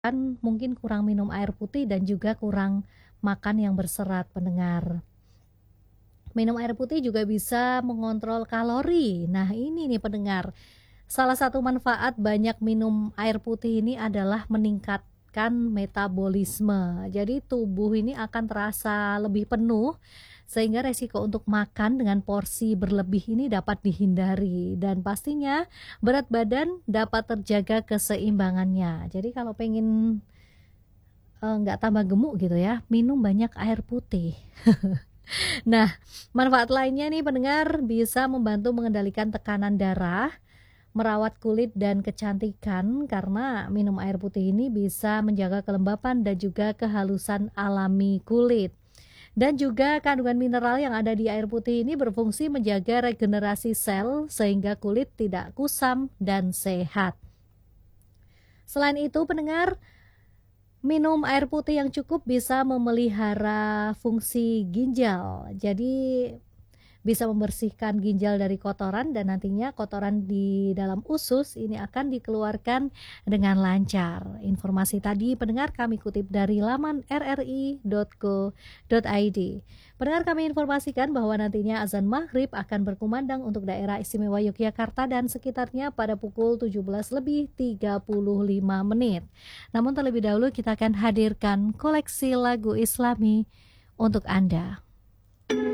Kan mungkin kurang minum air putih dan juga kurang makan yang berserat, pendengar. Minum air putih juga bisa mengontrol kalori. Nah, ini nih pendengar, salah satu manfaat banyak minum air putih ini adalah meningkatkan metabolisme. Jadi tubuh ini akan terasa lebih penuh sehingga resiko untuk makan dengan porsi berlebih ini dapat dihindari dan pastinya berat badan dapat terjaga keseimbangannya. Jadi kalau pengen nggak tambah gemuk gitu ya, minum banyak air putih. Nah, manfaat lainnya nih pendengar bisa membantu mengendalikan tekanan darah, merawat kulit dan kecantikan karena minum air putih ini bisa menjaga kelembapan dan juga kehalusan alami kulit. Dan juga kandungan mineral yang ada di air putih ini berfungsi menjaga regenerasi sel sehingga kulit tidak kusam dan sehat. Selain itu pendengar, minum air putih yang cukup bisa memelihara fungsi ginjal. Jadi bisa membersihkan ginjal dari kotoran dan nantinya kotoran di dalam usus ini akan dikeluarkan dengan lancar. Informasi tadi pendengar kami kutip dari laman rri.co.id. Pendengar kami informasikan bahwa nantinya azan maghrib akan berkumandang untuk daerah istimewa Yogyakarta dan sekitarnya pada pukul 17:35. Namun terlebih dahulu kita akan hadirkan koleksi lagu Islami untuk Anda.